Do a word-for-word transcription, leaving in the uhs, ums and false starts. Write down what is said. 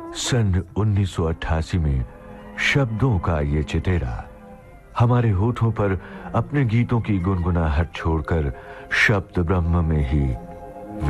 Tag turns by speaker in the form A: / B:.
A: सन उन्नीस सौ अट्ठासी में शब्दों का ये चितेरा हमारे होठों पर अपने गीतों की गुनगुनाहट छोड़कर शब्द ब्रह्म में ही